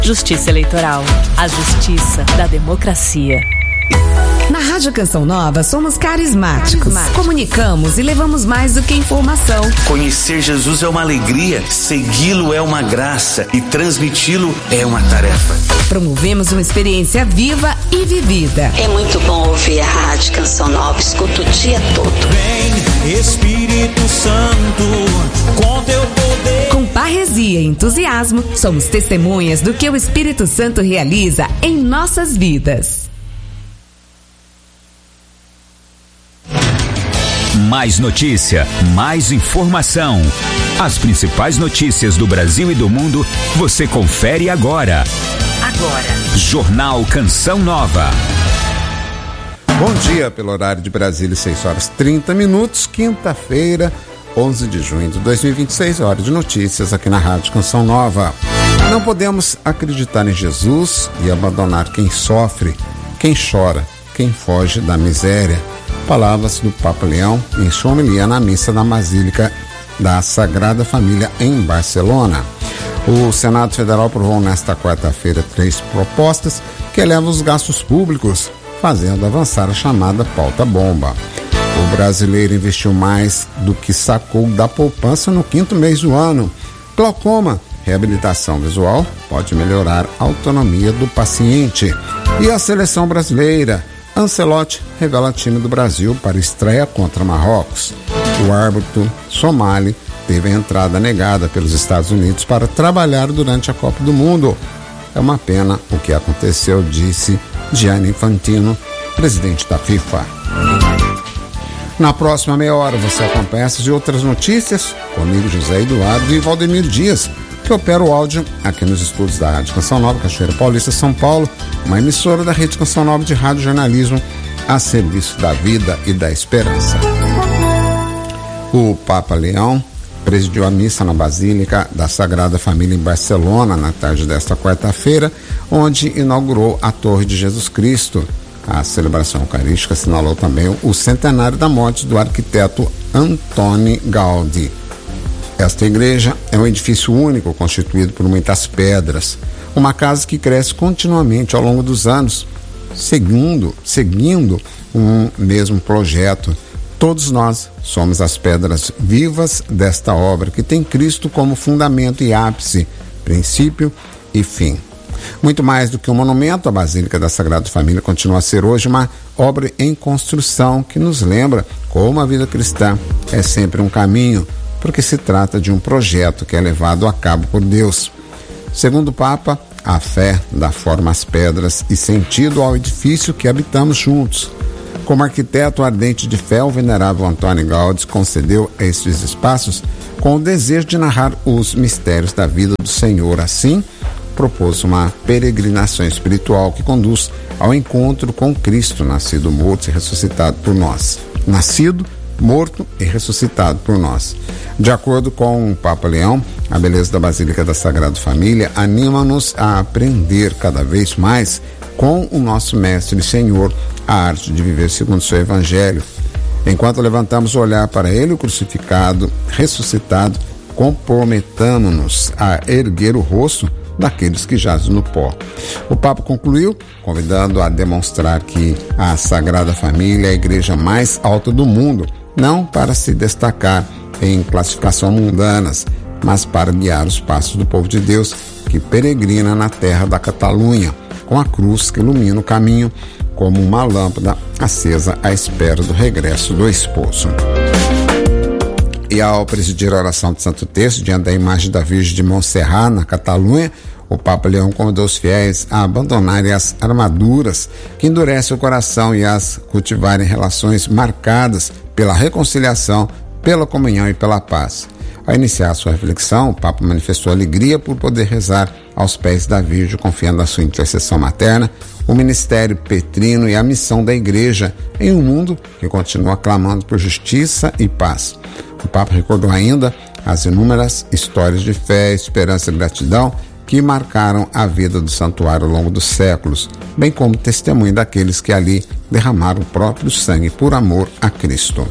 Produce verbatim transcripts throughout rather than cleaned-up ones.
Justiça Eleitoral. A justiça da democracia. Na Rádio Canção Nova somos carismáticos. Carismáticos. Comunicamos e levamos mais do que informação. Conhecer Jesus é uma alegria, segui-lo é uma graça e transmiti-lo é uma tarefa. Promovemos uma experiência viva e vivida. É muito bom ouvir a Rádio Canção Nova, escuto o dia todo. Vem, Espírito Santo, com teu poder. Com parresia e entusiasmo, somos testemunhas do que o Espírito Santo realiza em nossas vidas. Mais notícia, mais informação. As principais notícias do Brasil e do mundo você confere agora. Agora. Jornal Canção Nova. Bom dia, pelo horário de Brasília, seis horas e trinta minutos, quinta-feira, onze de junho de dois mil e vinte e seis, hora de notícias aqui na Rádio Canção Nova. Não podemos acreditar em Jesus e abandonar quem sofre, quem chora, quem foge da miséria. Palavras do Papa Leão em sua homilia na missa da Basílica da Sagrada Família em Barcelona. O Senado Federal aprovou nesta quarta-feira três propostas que elevam os gastos públicos, fazendo avançar a chamada pauta-bomba. O brasileiro investiu mais do que sacou da poupança no quinto mês do ano. Glaucoma, reabilitação visual, pode melhorar a autonomia do paciente. E a seleção brasileira, Ancelotti revela time do Brasil para estreia contra Marrocos. O árbitro somali teve a entrada negada pelos Estados Unidos para trabalhar durante a Copa do Mundo. É uma pena o que aconteceu, disse Gianni Infantino, presidente da FIFA. Na próxima meia hora você acompanha essas e outras notícias comigo, José Eduardo e Valdemir Dias, que opera o áudio aqui nos estúdios da Rádio Canção Nova, Cachoeira Paulista, São Paulo, uma emissora da Rede Canção Nova de rádio jornalismo a serviço da vida e da esperança. O Papa Leão presidiu a missa na Basílica da Sagrada Família em Barcelona na tarde desta quarta-feira, onde inaugurou a Torre de Jesus Cristo. A celebração eucarística assinalou também o centenário da morte do arquiteto Antoni Gaudí. Esta igreja é um edifício único constituído por muitas pedras, uma casa que cresce continuamente ao longo dos anos, seguindo, seguindo um mesmo projeto. Todos nós somos as pedras vivas desta obra que tem Cristo como fundamento e ápice, princípio e fim. Muito mais do que um monumento, a Basílica da Sagrada Família continua a ser hoje uma obra em construção que nos lembra como a vida cristã é sempre um caminho, porque se trata de um projeto que é levado a cabo por Deus. Segundo o Papa, a fé dá forma às pedras e sentido ao edifício que habitamos juntos. Como arquiteto ardente de fé, o venerável Antoni Gaudí concedeu a estes espaços com o desejo de narrar os mistérios da vida do Senhor. Assim, propôs uma peregrinação espiritual que conduz ao encontro com Cristo, nascido, morto e ressuscitado por nós. Nascido, morto e ressuscitado por nós. De acordo com o Papa Leão, a beleza da Basílica da Sagrada Família anima-nos a aprender cada vez mais com o nosso Mestre e Senhor a arte de viver segundo o seu Evangelho. Enquanto levantamos o olhar para Ele, o crucificado, ressuscitado, comprometamo-nos a erguer o rosto daqueles que jazem no pó. O Papa concluiu, convidando a demonstrar que a Sagrada Família é a igreja mais alta do mundo, não para se destacar em classificação mundanas, mas para guiar os passos do povo de Deus que peregrina na terra da Catalunha, com a cruz que ilumina o caminho como uma lâmpada acesa à espera do regresso do esposo. E ao presidir a oração de Santo Terço diante da imagem da Virgem de Montserrat, na Catalunha, o Papa Leão convidou os fiéis a abandonarem as armaduras que endurecem o coração e as cultivarem relações marcadas pela reconciliação, pela comunhão e pela paz. Ao iniciar sua reflexão, o Papa manifestou alegria por poder rezar aos pés da Virgem, confiando a sua intercessão materna, o ministério petrino e a missão da Igreja em um mundo que continua clamando por justiça e paz. O Papa recordou ainda as inúmeras histórias de fé, esperança e gratidão que marcaram a vida do santuário ao longo dos séculos, bem como testemunho daqueles que ali derramaram o próprio sangue por amor a Cristo.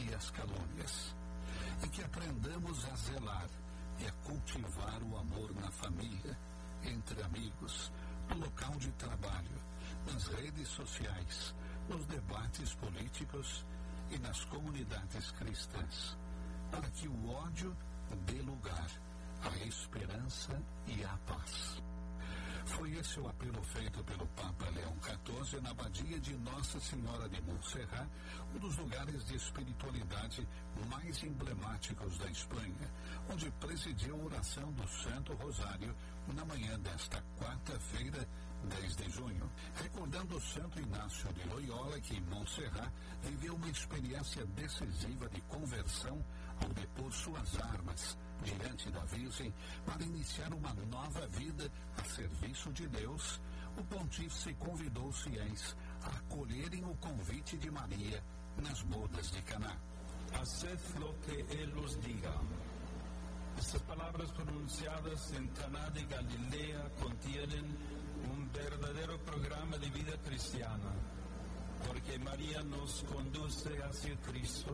e as calúnias, e que aprendamos a zelar e a cultivar o amor na família, entre amigos, no local de trabalho, nas redes sociais, nos debates políticos e nas comunidades cristãs, para que o ódio dê lugar à esperança e à paz. Foi esse o apelo feito pelo Papa Leão quatorze na abadia de Nossa Senhora de Montserrat, um dos lugares de espiritualidade mais emblemáticos da Espanha, onde presidiu a oração do Santo Rosário na manhã desta quarta-feira, dez de junho, recordando o Santo Inácio de Loyola, que em Montserrat viveu uma experiência decisiva de conversão ao depor suas armas diante da Virgem para iniciar uma nova vida a serviço de Deus. O pontífice convidou os fiéis a acolherem o convite de Maria nas bodas de Caná. Haced lo que él os diga. Estas palabras pronunciadas en Caná de Galilea contienen un verdadero programa de vida cristiana, porque María nos conduce hacia Cristo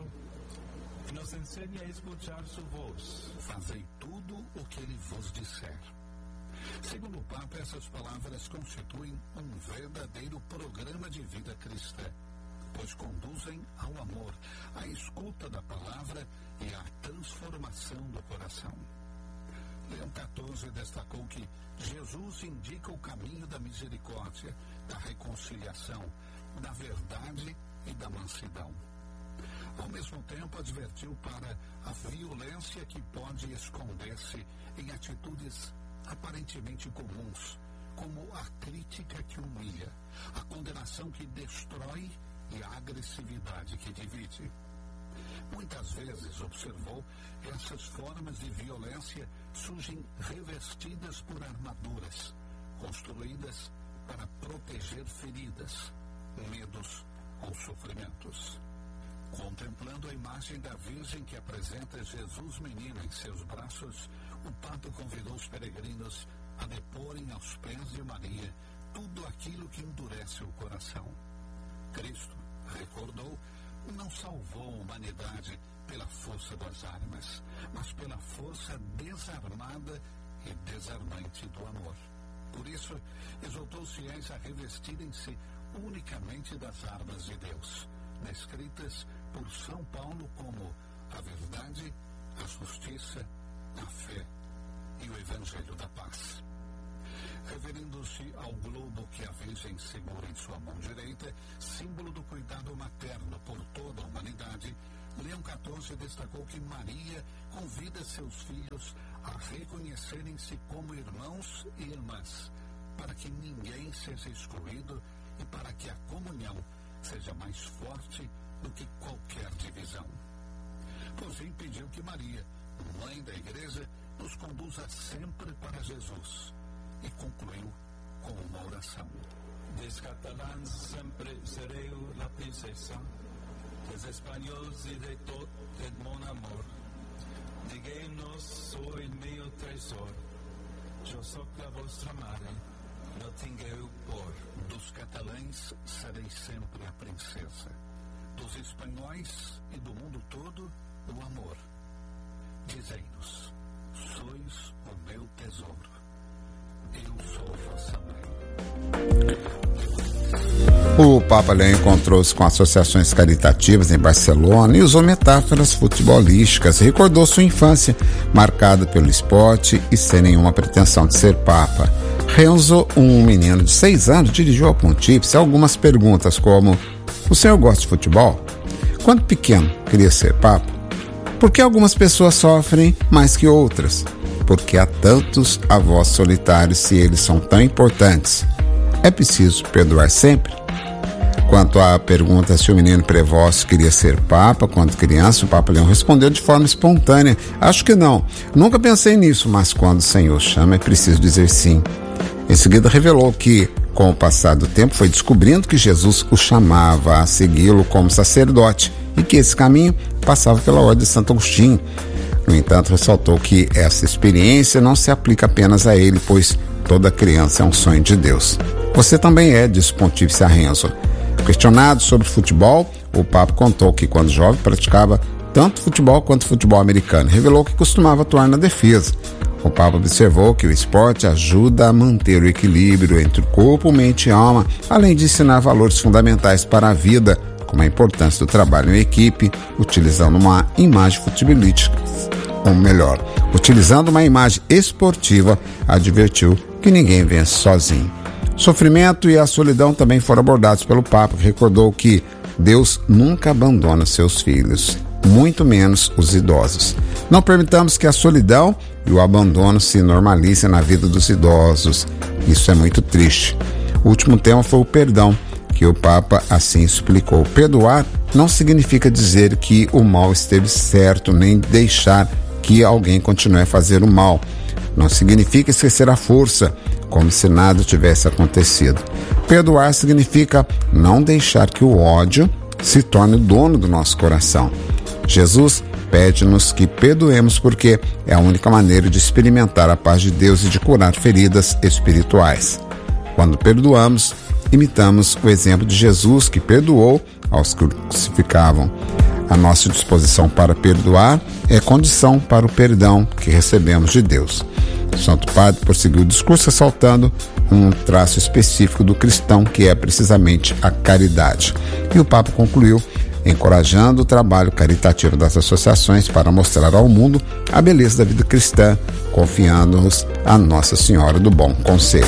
e nos enseña a escuchar su voz. Fazei tudo o que ele vos disser. Segundo o Papa, essas palavras constituem um verdadeiro programa de vida cristã, pois conduzem ao amor, à escuta da palavra e à transformação do coração. Leão quatorze destacou que Jesus indica o caminho da misericórdia, da reconciliação, da verdade e da mansidão. Ao mesmo tempo, advertiu para a violência que pode esconder-se em atitudes aparentemente comuns, como a crítica que humilha, a condenação que destrói e a agressividade que divide. Muitas vezes, observou, essas formas de violência surgem revestidas por armaduras, construídas para proteger feridas, medos ou sofrimentos. Contemplando a imagem da Virgem que apresenta Jesus menino em seus braços, o Papa convidou os peregrinos a deporem aos pés de Maria tudo aquilo que endurece o coração. Cristo, recordou, não salvou a humanidade pela força das armas, mas pela força desarmada e desarmante do amor. Por isso, exortou os fiéis a revestirem-se unicamente das armas de Deus, descritas por São Paulo como a verdade, a justiça, a fé e o Evangelho da paz. Referindo-se ao globo que a Virgem segura em sua mão direita, símbolo do cuidado materno por toda a humanidade, Leão quatorze destacou que Maria convida seus filhos a reconhecerem-se como irmãos e irmãs, para que ninguém seja excluído e para que a comunhão seja mais forte do que qualquer divisão. Por fim, pediu que Maria, mãe da Igreja, nos conduza sempre para Jesus, e concluiu com uma oração. Des catalans sempre sereu la princesa, des espanhóis e de tot et mon amor. Diguei-nos, sou el meu tresor, jo soc la vostra mare, no tingueu por. Dos catalães serei sempre a princesa, dos espanhóis e do mundo todo o amor. Dizei-nos, sois o meu tesouro. Eu sou vossa mãe. O Papa Leão encontrou-se com associações caritativas em Barcelona e usou metáforas futebolísticas. Recordou sua infância, marcada pelo esporte e sem nenhuma pretensão de ser Papa. Renzo, um menino de seis anos, dirigiu ao pontífice algumas perguntas como: o senhor gosta de futebol? Quando pequeno, queria ser Papa? Por que algumas pessoas sofrem mais que outras? Por que há tantos avós solitários se eles são tão importantes? É preciso perdoar sempre? Quanto à pergunta se o menino Prevost queria ser Papa quando criança, o Papa Leão respondeu de forma espontânea: acho que não, nunca pensei nisso, mas quando o Senhor chama é preciso dizer sim. Em seguida revelou que, com o passar do tempo, foi descobrindo que Jesus o chamava a segui-lo como sacerdote e que esse caminho passava pela ordem de Santo Agostinho. No entanto, ressaltou que essa experiência não se aplica apenas a ele, pois toda criança é um sonho de Deus. Você também é, disse o pontífice a Renzo. Questionado sobre futebol, o Papa contou que quando jovem praticava tanto futebol quanto futebol americano. Revelou que costumava atuar na defesa. O Papa observou que o esporte ajuda a manter o equilíbrio entre o corpo, mente e alma, além de ensinar valores fundamentais para a vida, como a importância do trabalho em equipe, utilizando uma imagem futebolística, ou melhor, utilizando uma imagem esportiva, advertiu que ninguém vence sozinho. O sofrimento e a solidão também foram abordados pelo Papa, que recordou que Deus nunca abandona seus filhos, muito menos os idosos. Não permitamos que a solidão e o abandono se normalizem na vida dos idosos. Isso é muito triste. O último tema foi o perdão, que o Papa assim explicou. Perdoar não significa dizer que o mal esteve certo, nem deixar que alguém continue a fazer o mal. Não significa esquecer a força, como se nada tivesse acontecido. Perdoar significa não deixar que o ódio se torne o dono do nosso coração. Jesus pede-nos que perdoemos porque é a única maneira de experimentar a paz de Deus e de curar feridas espirituais. Quando perdoamos, imitamos o exemplo de Jesus, que perdoou aos que o crucificavam. A nossa disposição para perdoar é condição para o perdão que recebemos de Deus. O Santo Padre prosseguiu o discurso ressaltando um traço específico do cristão, que é precisamente a caridade. E o Papa concluiu encorajando o trabalho caritativo das associações para mostrar ao mundo a beleza da vida cristã, confiando-nos a Nossa Senhora do Bom Conselho.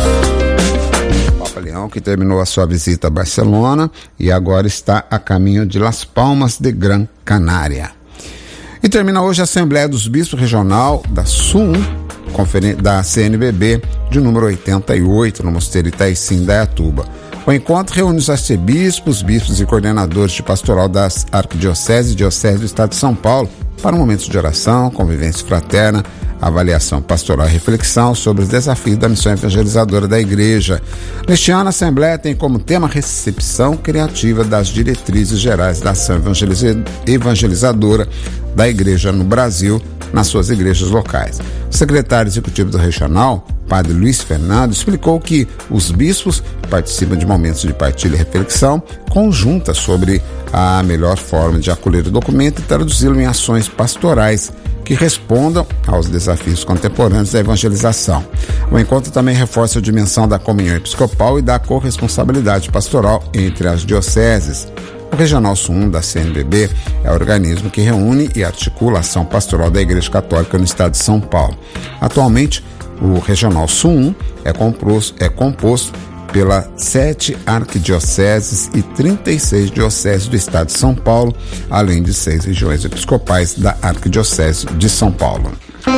O Papa Leão, que terminou a sua visita a Barcelona e agora está a caminho de Las Palmas de Gran Canária. E termina hoje a Assembleia dos Bispos Regional da S U um, da C N B B, de número oitenta e oito, no Mosteiro Itaicim, Indaiatuba. O encontro reúne os arcebispos, bispos e coordenadores de pastoral das arquidioceses e dioceses do Estado de São Paulo para um momento de oração, convivência fraterna, avaliação pastoral e reflexão sobre os desafios da missão evangelizadora da Igreja. Neste ano, a Assembleia tem como tema a recepção criativa das diretrizes gerais da ação evangelizadora da Igreja no Brasil, nas suas igrejas locais. O secretário executivo do regional, Padre Luiz Fernando, explicou que os bispos participam de momentos de partilha e reflexão conjunta sobre a melhor forma de acolher o documento e traduzi-lo em ações pastorais que respondam aos desafios contemporâneos da evangelização. O encontro também reforça a dimensão da comunhão episcopal e da corresponsabilidade pastoral entre as dioceses. O Regional S U um da C N B B é o organismo que reúne e articula a ação pastoral da Igreja Católica no Estado de São Paulo. Atualmente, o Regional S U um é composto, é composto pelas sete arquidioceses e trinta e seis dioceses do Estado de São Paulo, além de seis regiões episcopais da Arquidiocese de São Paulo.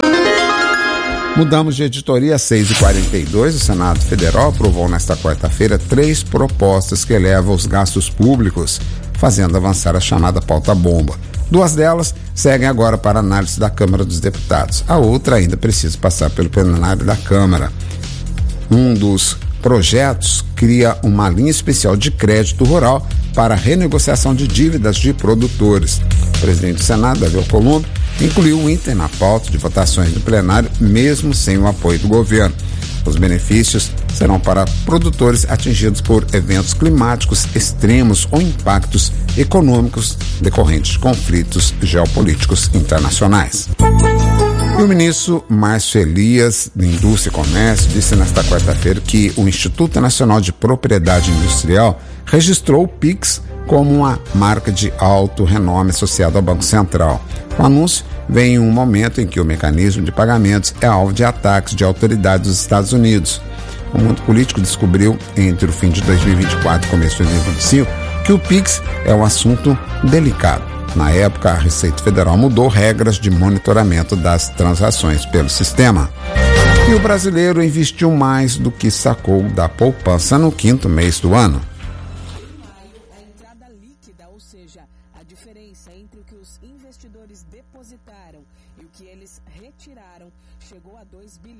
Mudamos de editoria às seis e quarenta e dois. O Senado Federal aprovou nesta quarta-feira três propostas que elevam os gastos públicos, fazendo avançar a chamada pauta-bomba. Duas delas seguem agora para análise da Câmara dos Deputados. A outra ainda precisa passar pelo plenário da Câmara. Um dos projetos cria uma linha especial de crédito rural para renegociação de dívidas de produtores. O presidente do Senado, Davi Alcolumbre, incluiu o item na pauta de votações do plenário, mesmo sem o apoio do governo. Os benefícios serão para produtores atingidos por eventos climáticos extremos ou impactos econômicos decorrentes de conflitos geopolíticos internacionais. E o ministro Márcio Elias, de Indústria e Comércio, disse nesta quarta-feira que o Instituto Nacional de Propriedade Industrial registrou o Pix como uma marca de alto renome associada ao Banco Central. O anúncio vem em um momento em que o mecanismo de pagamentos é alvo de ataques de autoridades dos Estados Unidos. O mundo político descobriu, entre o fim de dois mil e vinte e quatro e começo de dois mil e vinte e cinco, que o Pix é um assunto delicado. Na época, a Receita Federal mudou regras de monitoramento das transações pelo sistema. E o brasileiro investiu mais do que sacou da poupança no quinto mês do ano. A entrada líquida, ou seja, a diferença entre o que os investidores depositaram e o que eles retiraram, chegou a dois bilhões e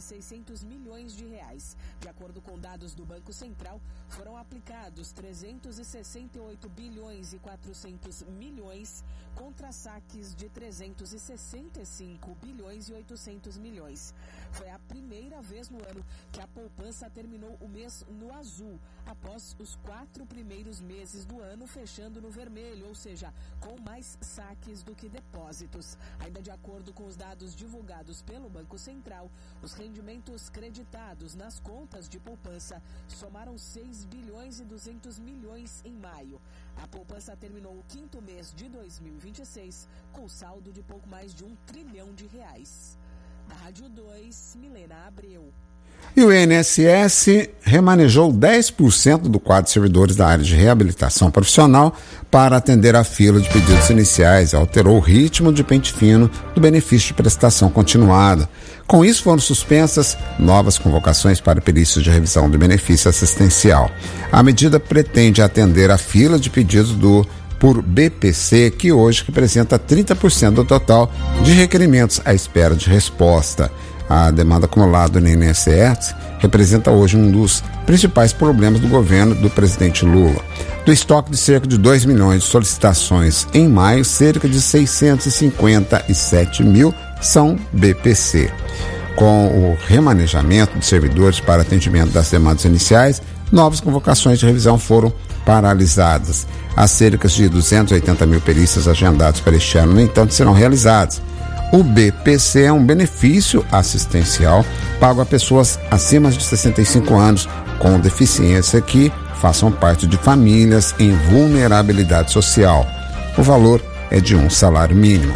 seiscentos milhões de reais. De acordo com dados do Banco Central, foram aplicados trezentos e sessenta e oito bilhões e quatrocentos milhões contra saques de trezentos e sessenta e cinco bilhões e oitocentos milhões. Foi a primeira vez no ano que a poupança terminou o mês no azul, após os quatro primeiros meses do ano fechando no vermelho, ou seja, com mais saques do que depósitos. Ainda de acordo com os dados divulgados pelo Banco Central, os rendimentos creditados nas contas de poupança somaram seis bilhões e duzentos milhões em maio. A poupança terminou o quinto mês de dois mil e vinte e seis com saldo de pouco mais de um trilhão de reais. Da Rádio dois, Milena Abreu. E o I N S S remanejou dez por cento do quadro de servidores da área de reabilitação profissional para atender a fila de pedidos iniciais e alterou o ritmo de pente fino do benefício de prestação continuada. Com isso, foram suspensas novas convocações para perícias de revisão do benefício assistencial. A medida pretende atender a fila de pedidos do por B P C, que hoje representa trinta por cento do total de requerimentos à espera de resposta. A demanda acumulada no I N S S representa hoje um dos principais problemas do governo do presidente Lula. Do estoque de cerca de dois milhões de solicitações em maio, cerca de seiscentos e cinquenta e sete mil são B P C. Com o remanejamento de servidores para atendimento das demandas iniciais, novas convocações de revisão foram paralisadas. As cerca de duzentas e oitenta mil perícias agendadas para este ano, no entanto, serão realizadas. O B P C é um benefício assistencial pago a pessoas acima de sessenta e cinco anos com deficiência que façam parte de famílias em vulnerabilidade social. O valor é de um salário mínimo.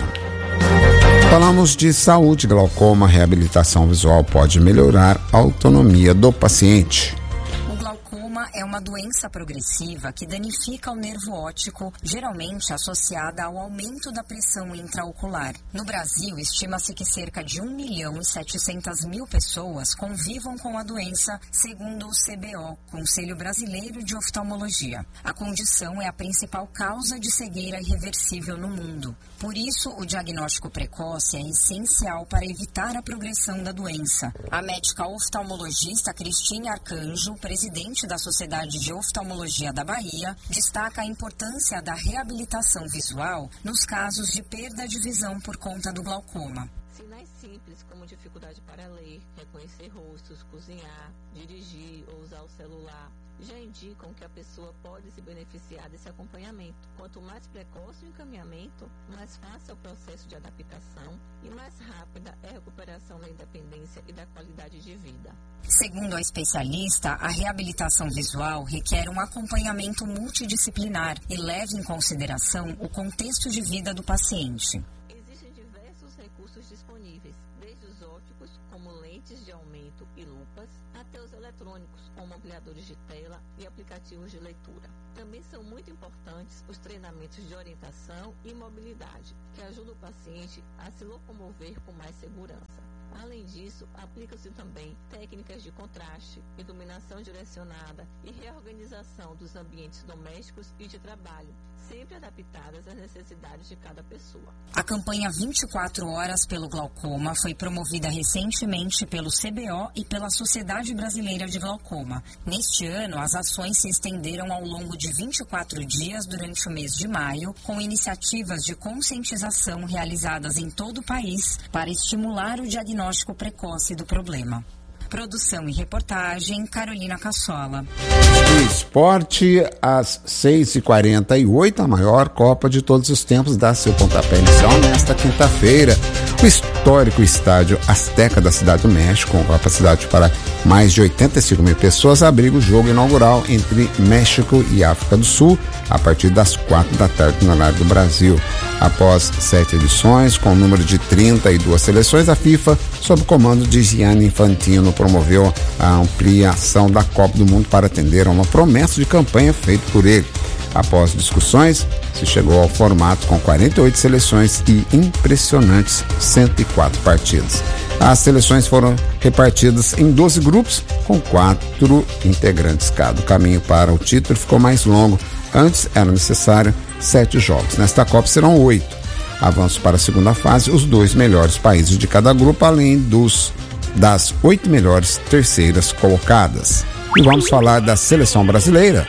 Falamos de saúde. Glaucoma, reabilitação visual pode melhorar a autonomia do paciente. É uma doença progressiva que danifica o nervo óptico, geralmente associada ao aumento da pressão intraocular. No Brasil, estima-se que cerca de um milhão e setecentas mil pessoas convivam com a doença, segundo o C B O, Conselho Brasileiro de Oftalmologia. A condição é a principal causa de cegueira irreversível no mundo. Por isso, o diagnóstico precoce é essencial para evitar a progressão da doença. A médica oftalmologista Cristine Arcanjo, presidente da Sociedade de Oftalmologia da Bahia, destaca a importância da reabilitação visual nos casos de perda de visão por conta do glaucoma. Sinais simples como dificuldade para ler, reconhecer rostos, cozinhar, dirigir ou usar o celular já indicam que a pessoa pode se beneficiar desse acompanhamento. Quanto mais precoce o encaminhamento, mais fácil é o processo de adaptação e mais rápida é a recuperação da independência e da qualidade de vida. Segundo a especialista, a reabilitação visual requer um acompanhamento multidisciplinar e leva em consideração o contexto de vida do paciente. Existem diversos recursos disponíveis, desde os ópticos, como lentes de aumento e lupas, até os eletrônicos, como ampliadores de tela e aplicativos de leitura. Também são muito importantes os treinamentos de orientação e mobilidade, que ajudam o paciente a se locomover com mais segurança. Além disso, aplicam-se também técnicas de contraste, iluminação direcionada e reorganização dos ambientes domésticos e de trabalho, sempre adaptadas às necessidades de cada pessoa. A campanha vinte e quatro horas pelo glaucoma foi promovida recentemente pelo C B O e pela Sociedade Brasileira de Glaucoma. Neste ano, as ações se estenderam ao longo de vinte e quatro dias durante o mês de maio, com iniciativas de conscientização realizadas em todo o país para estimular o diagnóstico precoce do problema. Produção e reportagem, Carolina Cassola. Esporte, às seis e quarenta e oito, a maior Copa de todos os tempos dá seu pontapé inicial nesta quinta-feira. O histórico estádio Azteca da Cidade do México, com capacidade para mais de oitenta e cinco mil pessoas, abriga o jogo inaugural entre México e África do Sul, a partir das quatro da tarde no horário do Brasil. Após sete edições, com o número de trinta e duas seleções, a FIFA, sob o comando de Gianni Infantino, promoveu a ampliação da Copa do Mundo para atender a uma promessa de campanha feita por ele. Após discussões, se chegou ao formato com quarenta e oito seleções e impressionantes cento e quatro partidas. As seleções foram repartidas em doze grupos, com quatro integrantes cada. O caminho para o título ficou mais longo. Antes era necessário sete jogos. Nesta Copa serão oito. Avanço para a segunda fase, os dois melhores países de cada grupo, além dos das oito melhores terceiras colocadas. E vamos falar da seleção brasileira.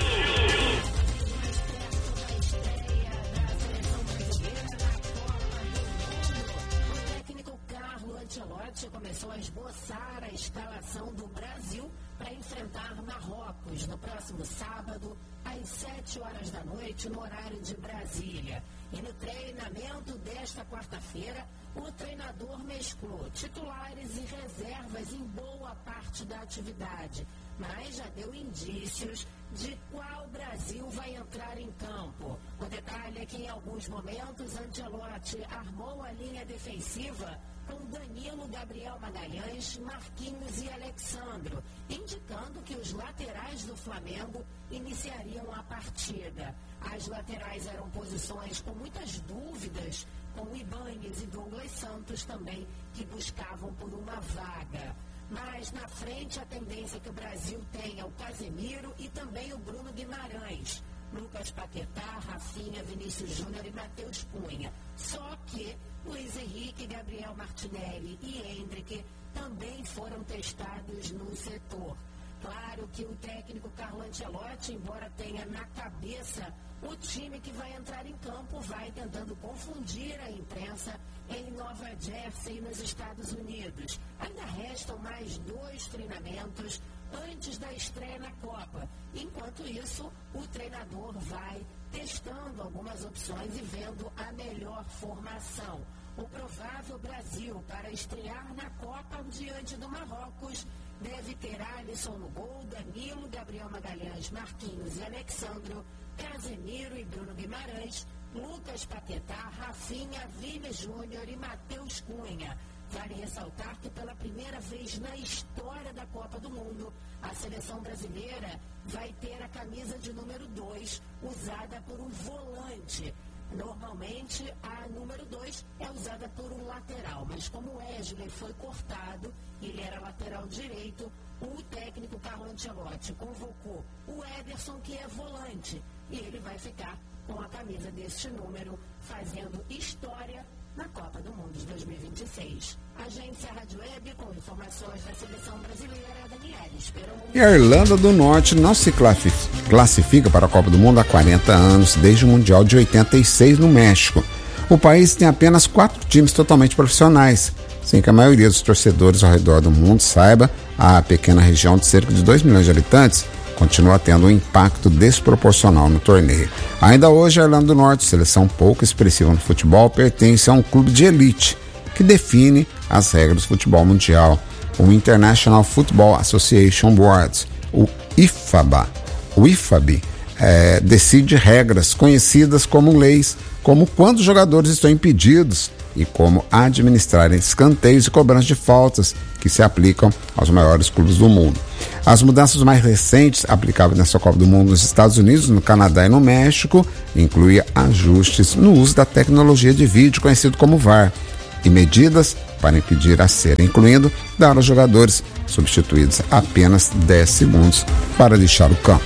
Começou a esboçar a instalação do Brasil para enfrentar Marrocos no próximo sábado, às sete horas da noite, no horário de Brasília. E no treinamento desta quarta-feira, o treinador mesclou titulares e reservas em boa parte da atividade, mas já deu indícios de qual Brasil vai entrar em campo. O detalhe é que em alguns momentos Ancelotti armou a linha defensiva com Danilo, Gabriel Magalhães, Marquinhos e Alexandro, indicando que os laterais do Flamengo iniciariam a partida. As laterais eram posições com muitas dúvidas, com Ibanes e Douglas Santos também, que buscavam por uma vaga. Mas na frente a tendência é que o Brasil tenha o Casemiro e também o Bruno Guimarães, Lucas Paquetá, Rafinha, Vinícius Júnior e Matheus Cunha. Só que Luiz Henrique, Gabriel Martinelli e Endrick também foram testados no setor. Claro que o técnico Carlo Ancelotti, embora tenha na cabeça o time que vai entrar em campo, vai tentando confundir a imprensa em Nova Jersey, nos Estados Unidos. Ainda restam mais dois treinamentos antes da estreia na Copa. Enquanto isso, o treinador vai testando algumas opções e vendo a melhor formação. O provável Brasil para estrear na Copa diante do Marrocos deve ter Alisson no gol, Danilo, Gabriel Magalhães, Marquinhos e Alexandro, Casemiro e Bruno Guimarães, Lucas Paquetá, Rafinha, Vini Júnior e Matheus Cunha. Vale ressaltar que pela primeira vez na história da Copa do Mundo, a seleção brasileira vai ter a camisa de número dois, usada por um volante. Normalmente, a número dois é usada por um lateral, mas como o Wesley foi cortado, ele era lateral direito, o técnico Carlo Ancelotti convocou o Ederson, que é volante, e ele vai ficar com a camisa deste número, fazendo história na Copa do Mundo de dois mil e vinte e seis. Agência Rádio Web, com informações da seleção brasileira, Daniela Esperon. E a Irlanda do Norte não se classifica para a Copa do Mundo há quarenta anos, desde o Mundial de oitenta e seis no México. O país tem apenas quatro times totalmente profissionais. Sem que a maioria dos torcedores ao redor do mundo saiba, a pequena região de cerca de dois milhões de habitantes continua tendo um impacto desproporcional no torneio. Ainda hoje, a Irlanda do Norte, seleção pouco expressiva no futebol, pertence a um clube de elite que define as regras do futebol mundial, o International Football Association Board, o I F A B. O I F A B é, decide regras conhecidas como leis, como quando os jogadores estão impedidos e como administrar escanteios e cobranças de faltas que se aplicam aos maiores clubes do mundo. As mudanças mais recentes aplicáveis nessa Copa do Mundo nos Estados Unidos, no Canadá e no México incluem ajustes no uso da tecnologia de vídeo conhecido como V A R e medidas para impedir a cera, incluindo dar aos jogadores substituídos apenas dez segundos para deixar o campo.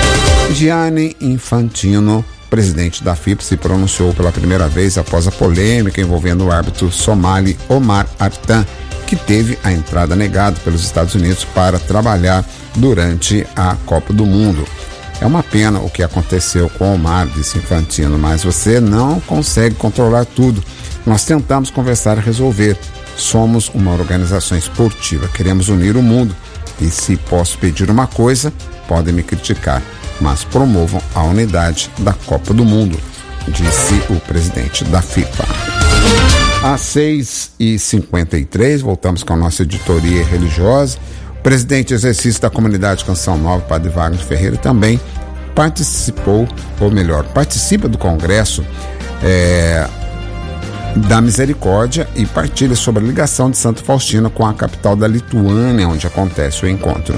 Gianni Infantino, presidente da FIFA, se pronunciou pela primeira vez após a polêmica envolvendo o árbitro somali Omar Artan, que teve a entrada negada pelos Estados Unidos para trabalhar durante a Copa do Mundo. É uma pena o que aconteceu com Omar, disse Infantino, mas você não consegue controlar tudo. Nós tentamos conversar e resolver. Somos uma organização esportiva, queremos unir o mundo. E se posso pedir uma coisa, podem me criticar, mas promovam a unidade da Copa do Mundo, disse o presidente da FIFA. Às seis e cinquenta e três, voltamos com a nossa editoria religiosa. O presidente exercício da comunidade Canção Nova, Padre Wagner Ferreira, também participou, ou melhor, participa do Congresso é, da Misericórdia e partilha sobre a ligação de Santa Faustina com a capital da Lituânia, onde acontece o encontro.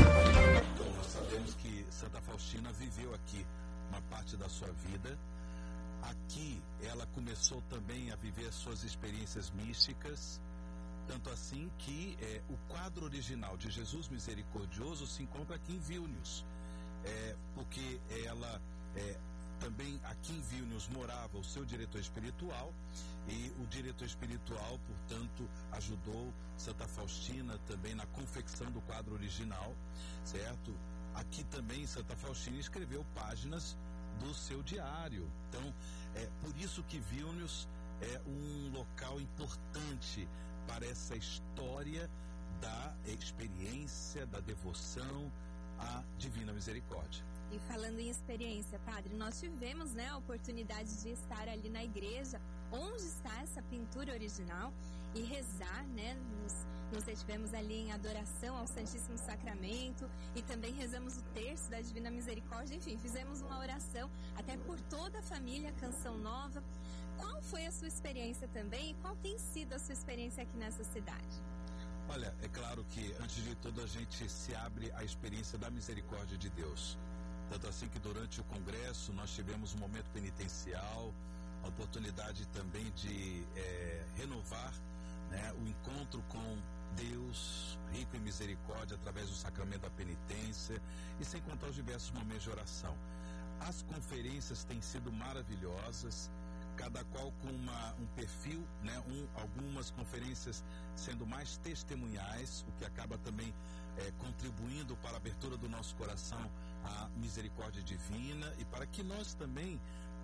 também aqui em Vilnius morava o seu diretor espiritual, e o diretor espiritual, portanto, ajudou Santa Faustina também na confecção do quadro original, certo? Aqui também Santa Faustina escreveu páginas do seu diário. Então, é por isso que Vilnius é um local importante para essa história da experiência, da devoção à Divina Misericórdia. E falando em experiência, padre, nós tivemos, né, a oportunidade de estar ali na igreja onde está essa pintura original e rezar, né, nos, nos estivemos ali em adoração ao Santíssimo Sacramento e também rezamos o terço da Divina Misericórdia, enfim, fizemos uma oração até por toda a família Canção Nova. Qual foi a sua experiência também e qual tem sido a sua experiência aqui nessa cidade? Olha, é claro que antes de tudo a gente se abre à experiência da misericórdia de Deus. Tanto assim que durante o congresso nós tivemos um momento penitencial, a oportunidade também de é, renovar, né, o encontro com Deus, rico em misericórdia, através do sacramento da penitência, e sem contar os diversos momentos de oração. As conferências têm sido maravilhosas, cada qual com uma, um perfil, né, um, algumas conferências sendo mais testemunhais, o que acaba também é, contribuindo para a abertura do nosso coração à misericórdia divina e para que nós também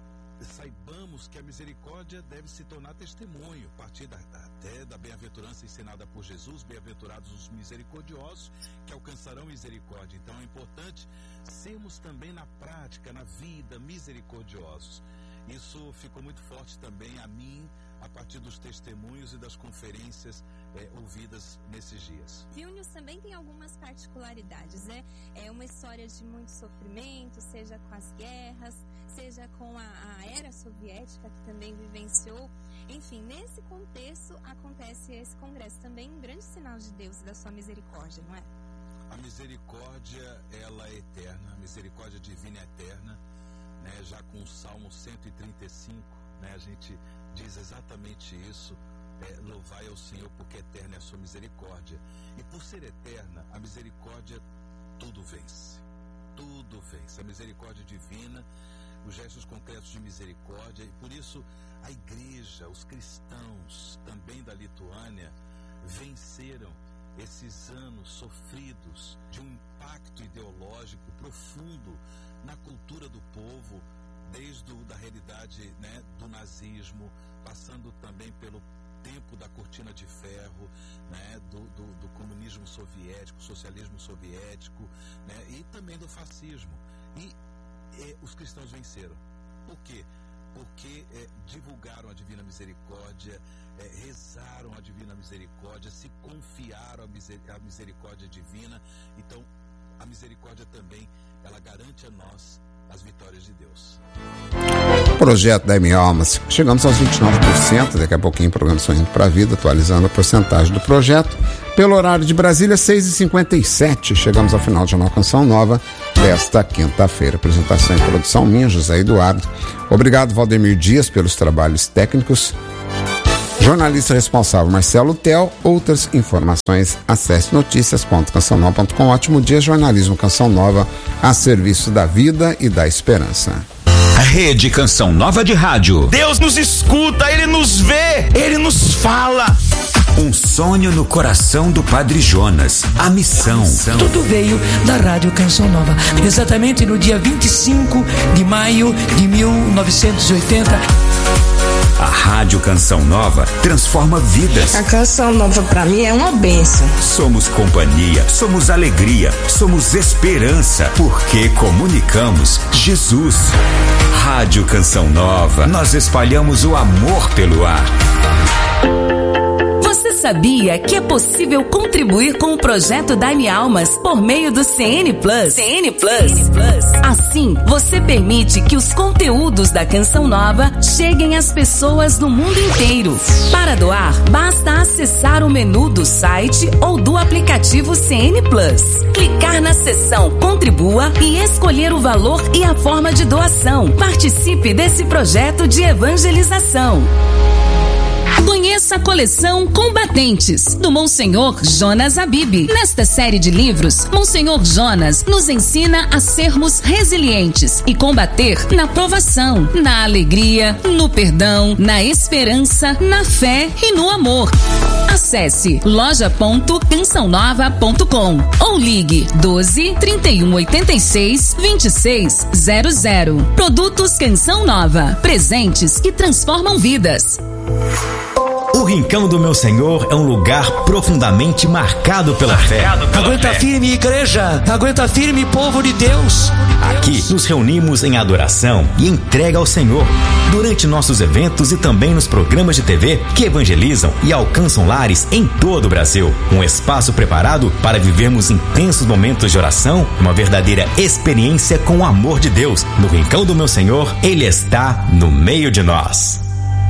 saibamos que a misericórdia deve se tornar testemunho, a partir da, até da bem-aventurança ensinada por Jesus, bem-aventurados os misericordiosos, que alcançarão misericórdia. Então é importante sermos também na prática, na vida, misericordiosos. Isso ficou muito forte também a mim, a partir dos testemunhos e das conferências é, ouvidas nesses dias. Vilnius também tem algumas particularidades, né? É uma história de muito sofrimento, seja com as guerras, seja com a, a era soviética que também vivenciou. Enfim, nesse contexto acontece esse congresso também, um grande sinal de Deus e da sua misericórdia, não é? A misericórdia, ela é eterna, a misericórdia divina é eterna, né? Já com o Salmo cento e trinta e cinco, né? A gente diz exatamente isso, é, louvai ao Senhor porque eterna é a sua misericórdia. E por ser eterna, a misericórdia tudo vence, tudo vence. A misericórdia divina, os gestos concretos de misericórdia, e por isso a igreja, os cristãos também da Lituânia venceram esses anos sofridos de um impacto ideológico profundo na cultura do povo, desde o, da realidade, né, do nazismo, passando também pelo tempo da cortina de ferro, né, do, do, do comunismo soviético, socialismo soviético, né, e também do fascismo. E é, os cristãos venceram. Por quê? Porque é, divulgaram a Divina Misericórdia, é, rezaram a Divina Misericórdia, se confiaram à miser, à misericórdia divina. Então, a misericórdia também, ela garante a nós as vitórias de Deus. Projeto da M Almas. Chegamos aos vinte e nove por cento, daqui a pouquinho o programa Sorrindo para a Vida, atualizando a porcentagem do projeto. Pelo horário de Brasília, seis e cinquenta e sete. Chegamos ao final de uma Canção Nova desta quinta-feira. Apresentação e produção minha, José Eduardo. Obrigado, Valdemir Dias, pelos trabalhos técnicos. Jornalista responsável, Marcelo Tel. Outras informações, acesse notícias ponto canção nova ponto com. Ótimo dia, jornalismo Canção Nova, a serviço da vida e da esperança. Rede Canção Nova de Rádio. Deus nos escuta, Ele nos vê, Ele nos fala. Um sonho no coração do Padre Jonas. A missão. Tudo veio da Rádio Canção Nova. Exatamente no dia vinte e cinco de maio de mil novecentos e oitenta. A Rádio Canção Nova transforma vidas. A Canção Nova pra mim é uma bênção. Somos companhia, somos alegria, somos esperança, porque comunicamos Jesus. Rádio Canção Nova, nós espalhamos o amor pelo ar. Você sabia que é possível contribuir com o projeto Dai-me Almas por meio do C N Plus? C N Plus. C N Plus. Assim, você permite que os conteúdos da Canção Nova cheguem às pessoas do mundo inteiro. Para doar, basta acessar o menu do site ou do aplicativo C N Plus. Clicar na seção Contribua e escolher o valor e a forma de doação. Participe desse projeto de evangelização. Conheça Conheça a coleção Combatentes, do Monsenhor Jonas Habib. Nesta série de livros, Monsenhor Jonas nos ensina a sermos resilientes e combater na provação, na alegria, no perdão, na esperança, na fé e no amor. Acesse loja ponto canção nova ponto com ou ligue doze, trinta e um, oitenta e seis, vinte e seis zero zero. Produtos Canção Nova, presentes que transformam vidas. O Rincão do Meu Senhor é um lugar profundamente marcado pela fé. Aguenta firme, igreja. Aguenta firme, povo de Deus. Aqui nos reunimos em adoração e entrega ao Senhor. Durante nossos eventos e também nos programas de T V que evangelizam e alcançam lares em todo o Brasil. Um espaço preparado para vivermos intensos momentos de oração, uma verdadeira experiência com o amor de Deus. No Rincão do Meu Senhor, Ele está no meio de nós.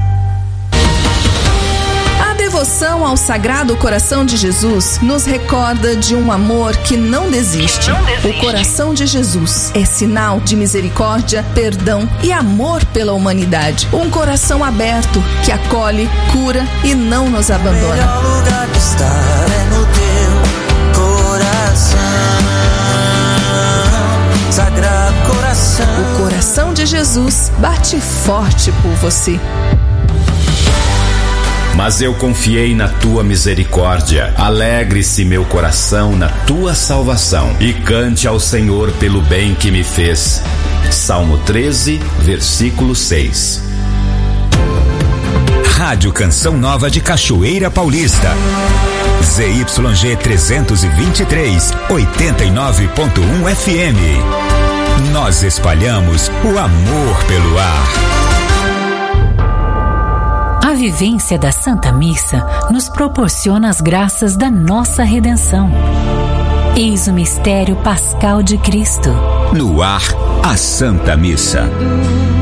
A devoção ao Sagrado Coração de Jesus nos recorda de um amor que não desiste. Não desiste. O coração de Jesus é sinal de misericórdia, perdão e amor pela humanidade. Um coração aberto que acolhe, cura e não nos abandona. O melhor lugar de estar é no teu coração, Sagrado Coração. O coração de Jesus bate forte por você. Mas eu confiei na tua misericórdia. Alegre-se meu coração na tua salvação e cante ao Senhor pelo bem que me fez. Salmo treze, versículo seis. Rádio Canção Nova de Cachoeira Paulista. Z Y G trezentos e vinte e três, oitenta e nove ponto um F M. Nós espalhamos o amor pelo ar. A vivência da Santa Missa nos proporciona as graças da nossa redenção. Eis o mistério pascal de Cristo. No ar, a Santa Missa.